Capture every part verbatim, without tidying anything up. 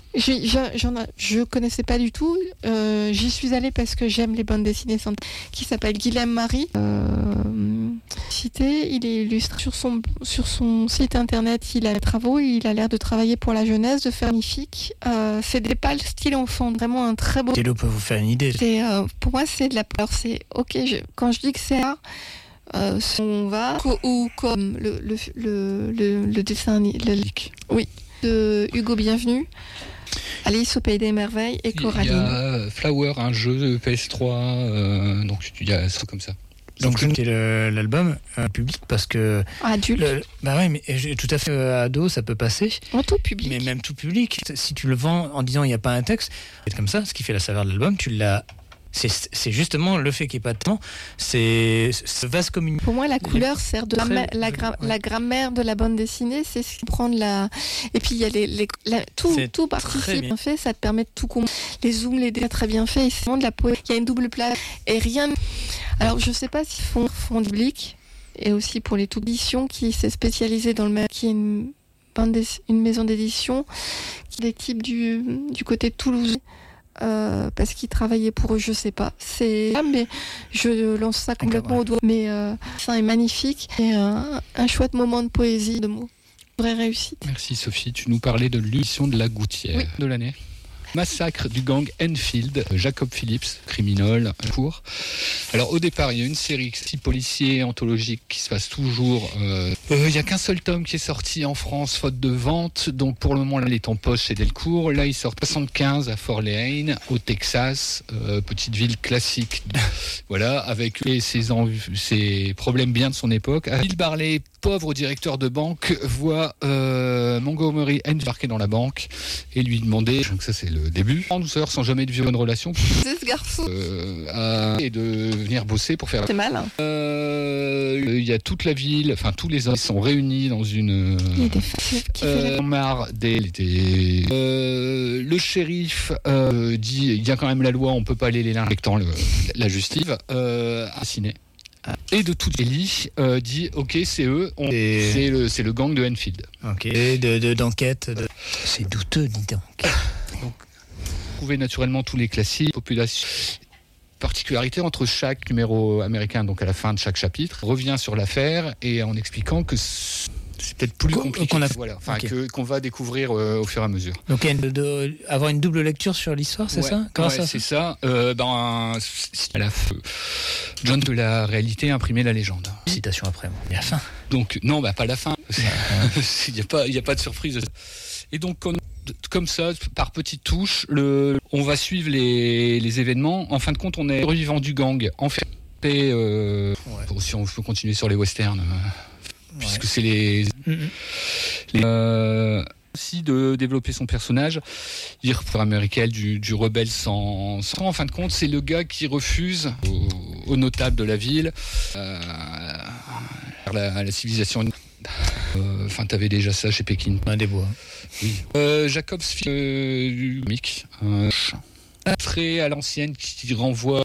J'y, j'en a, je connaissais pas du tout. Euh, j'y suis allée parce que j'aime les bandes dessinées qui s'appelle Guilhem Marie. Euh, cité, il est illustré sur son sur son site internet. Il a des travaux. Il a l'air de travailler pour la jeunesse, de faire magnifique. Euh, c'est des pâles style enfant, vraiment un très beau. Télo peut vous faire une idée. C'est, euh, pour moi, c'est de la peur. C'est ok. Je, quand je dis que c'est art, euh, on va ou comme le le le le, le dessin, le, oui, de Hugo Bienvenu. Alice au Pays des Merveilles et Coraline. Il y a Flower, un jeu P S trois, euh, donc il y a ça comme ça. Donc je c'était le, l'album euh, public parce que adulte. Le, bah ouais, mais tout à fait euh, ado, ça peut passer. En tout public. Mais même tout public. Si tu le vends en disant il n'y a pas un texte, c'est comme ça. Ce qui fait la saveur de l'album, tu l'as. C'est, c'est justement le fait qu'il n'y ait pas de temps, c'est ce vaste communiqué. Pour moi, la couleur sert de très, la, la, gra- ouais. la grammaire de la bande dessinée, c'est ce qui prend de la. Et puis il y a les, les la, tout, c'est tout participe bien fait, ça te permet de tout comprendre. Les zooms, les dés, très bien fait. Et c'est vraiment de la poésie. Il y a une double place et rien. Alors je sais pas s'ils font font du public et aussi pour les tout éditions qui s'est spécialisée dans le même, qui est une bande des, une maison d'édition, qui des types du du côté de Toulouse. Euh, parce qu'ils travaillaient pour eux, je sais pas. C'est mais je lance ça complètement au doigt. Mais euh, ça est magnifique et un, un chouette moment de poésie, de mots, vraie réussite. Merci Sophie. Tu nous parlais de l'édition de La Gouttière oui. de l'année. Massacre du gang Enfield, Jacob Phillips, criminel, court. Alors au départ, il y a une série six policiers anthologiques qui se passe toujours. Euh, euh, il n'y a qu'un seul tome qui est sorti en France, faute de vente. Donc pour le moment, là, il est en poche chez Delcourt. Là, il sort soixante-quinze à Fort Lane, au Texas, euh, petite ville classique. Voilà, avec ses, env- ses problèmes bien de son époque. Bill Barley, pauvre directeur de banque, voit euh, Montgomery embarquer dans la banque et lui demander, donc ça c'est le début, en douceur, sans jamais de vivre une relation, c'est ce garçon euh, à, et de venir bosser pour faire. C'est mal. Hein. Euh, il y a toute la ville, enfin tous les hommes sont réunis dans une. Il y a des femmes qui euh, fait marre des. des euh, le shérif euh, dit, il y a quand même la loi, on peut pas aller les l'un respectant le, la justice. Euh, assassiné. Et de toute Ellie euh, dit ok c'est eux on, et... c'est, le, c'est le gang de Enfield. Ok. Et de, de, d'enquête de... C'est douteux dis donc. Donc vous trouvez naturellement tous les classiques population. Particularité entre chaque numéro américain, donc à la fin de chaque chapitre, revient sur l'affaire et en expliquant que c'est peut-être plus Qu- compliqué qu'on a... voilà, enfin okay. que, qu'on va découvrir euh, au fur et à mesure. Donc de, de, avoir une double lecture sur l'histoire, c'est ouais, ça Comment ouais, ça c'est ça. Euh, ben, à la fin, John de la réalité imprimait la légende. Citation après, bon. Et la fin. Donc non, bah pas la fin. Il n'y a pas, il y a pas de surprise. Et donc comme, comme ça, par petites touches, le, on va suivre les, les événements. En fin de compte, on est revivant du gang. En fait, euh, ouais. pour, si on peut continuer sur les westerns. Euh, puisque ouais. c'est les, mm-hmm. les euh, aussi de développer son personnage, dire pour américain du, du rebelle sans, sans en fin de compte c'est le gars qui refuse aux, aux notables de la ville euh, la, la civilisation enfin euh, t'avais déjà ça chez Pékin un des bois oui. euh, Jacobs euh, du comique un trait à l'ancienne qui renvoie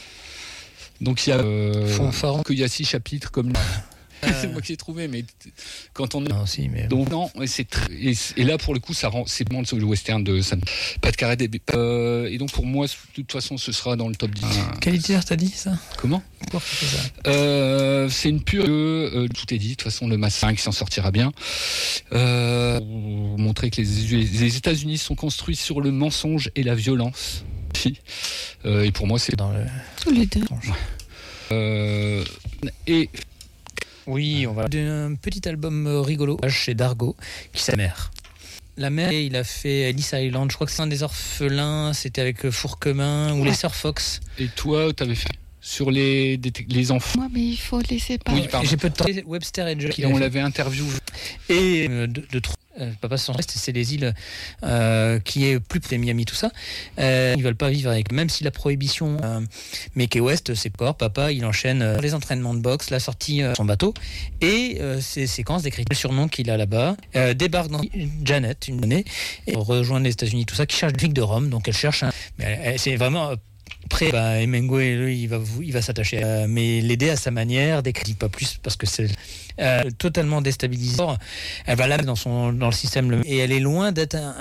donc il y a euh, qu'il y a six chapitres comme Euh... c'est moi qui ai trouvé, mais quand on non, si, mais donc non, et c'est tr... et, et là pour le coup ça rend c'est vraiment le western de ça pas de carré des euh, et donc pour moi de toute façon ce sera dans le top dix. Ah. Quel éditeur t'as dit ça? Comment? Pourquoi c'est ça euh, c'est une pure euh, tout est dit de toute façon le Massin qui s'en sortira bien. Euh, pour montrer que les, les États-Unis sont construits sur le mensonge et la violence. Euh, et pour moi c'est dans le tous les deux. Euh, et oui, on va d'un petit album rigolo chez Dargaud qui s'appelle Mère. La mère, il a fait Ellis Island, je crois que c'est un des orphelins, c'était avec Fourquemin ou ouais. les Sœurs Fox. Et toi, t'avais fait sur les, des, les enfants. Moi, mais il faut laisser parler. Oui, pardon. J'ai peu de temps. Webster et Joe. On l'avait interviewé. Et de, de, de euh, Papa sans reste, c'est les îles euh, qui est plus près de Miami, tout ça. Euh, ils veulent pas vivre avec, même si la prohibition, euh, mais Key West, c'est port. Papa, il enchaîne euh, les entraînements de boxe, la sortie de euh, son bateau et euh, ces séquences d'écriture, le surnom qu'il a là-bas. Euh, débarque dans Janet une année et rejoindre les États-Unis, tout ça, qui cherche Vic de Rome, donc elle cherche. Un, mais elle, elle, c'est vraiment. Après, bah, Hemingway, lui, il va, il va s'attacher, euh, mais l'aider à sa manière, d'écrire pas plus, parce que c'est euh, totalement déstabilisant. Elle va là dans son dans le système, et elle est loin d'être un,